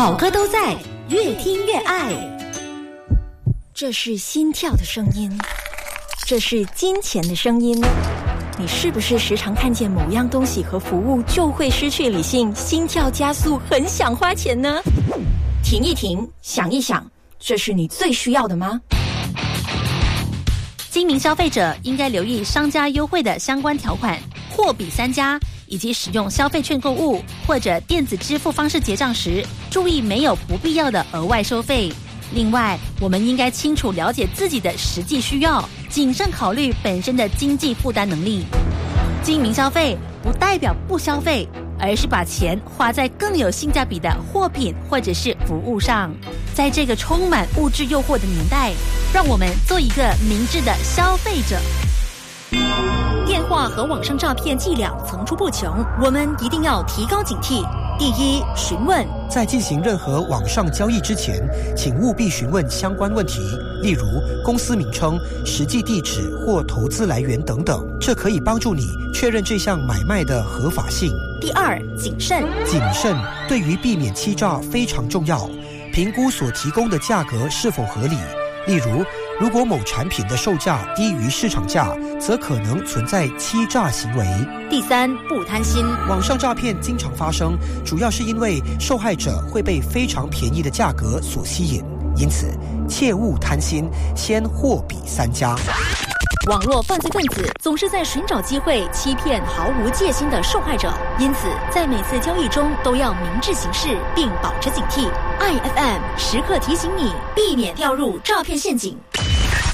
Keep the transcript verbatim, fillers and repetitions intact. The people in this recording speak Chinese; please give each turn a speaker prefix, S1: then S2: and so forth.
S1: 好歌都在，越听越爱。这是心跳的声音，这是金钱的声音。你是不是时常看见某样东西和服务就会失去理性，心跳加速，很想花钱呢？停一停，想一想，这是你最需要的吗？
S2: 精明消费者应该留意商家优惠的相关条款，货比三家，以及使用消费券购物或者电子支付方式结账时，注意没有不必要的额外收费。另外，我们应该清楚了解自己的实际需要，谨慎考虑本身的经济负担能力。精明消费不代表不消费，而是把钱花在更有性价比的货品或者是服务上。在这个充满物质诱惑的年代，让我们做一个明智的消费者。电话和网上诈骗伎俩层出不穷，我们一定要提高警惕。第一，询问。
S3: 在进行任何网上交易之前，请务必询问相关问题，例如公司名称、实际地址或投资来源等等，这可以帮助你确认这项买卖的合法性。
S2: 第二，谨慎。
S3: 谨慎对于避免欺诈非常重要，评估所提供的价格是否合理。例如，如果某产品的售价低于市场价，则可能存在欺诈行为。
S2: 第三，不贪心。
S3: 网上诈骗经常发生，主要是因为受害者会被非常便宜的价格所吸引，因此切勿贪心，先货比三家。
S2: 网络犯罪分子总是在寻找机会欺骗毫无戒心的受害者，因此在每次交易中都要明智行事，并保持警惕。I F M 时刻提醒你，避免掉入诈骗陷阱。